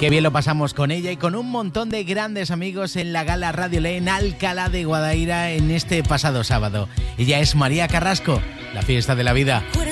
Qué bien lo pasamos con ella y con un montón de grandes amigos en la Gala Radio Le en Alcalá de Guadaira en este pasado sábado. Ella es María Carrasco, la fiesta de la vida.